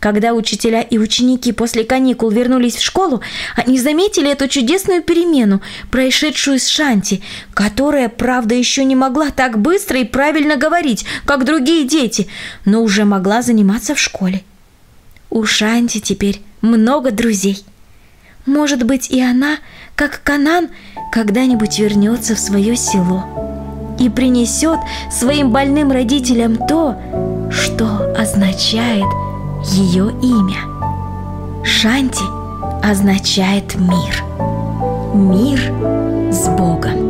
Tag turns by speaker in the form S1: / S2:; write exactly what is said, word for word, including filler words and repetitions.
S1: Когда учителя и ученики после каникул вернулись в школу, они заметили эту чудесную перемену, происшедшую с Шанти, которая, правда, еще не могла так быстро и правильно говорить, как другие дети, но уже могла заниматься в школе. У Шанти теперь много друзей. Может быть, и она, как Канан, когда-нибудь вернется в свое село и принесет своим больным родителям то, что означает ее имя. Шанти означает мир. Мир с Богом.